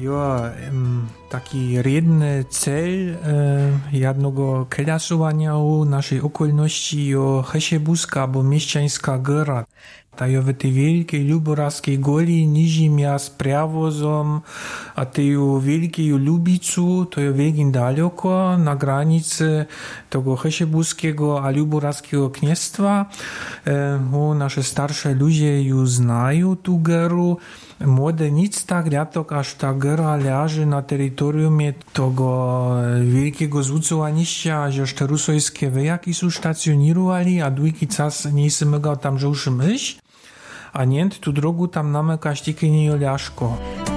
Jo, taki redny cel jednego kelasowania u naszej okolności jo Chesiebuska, bo Mieszczańska Góra. Ta jo w tej wielkiej Luborawskiej goli niżimia z prewozom, a tej jo wielkiej Lubicu, to jo wielkim daleko, na granicy tego Chesiebuskiego a Luborawskiego kniestwa. Nasze starsze ludzie ju znają tu góru. Młode nic tak, liatok aż ta góra leży na terytorium tego wielkiego złucowaniścia, że te rusojskie wojaki są stacjonirowali, a dwójki czas nie się mogą tam żołszym iść, a nie tu drogu tam namykasz tylko nie leżko.